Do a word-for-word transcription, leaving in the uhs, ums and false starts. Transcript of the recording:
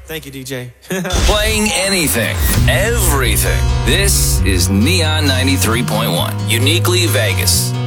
Thank you, D J. Playing anything, everything. This is Neon ninety-three point one, uniquely Vegas.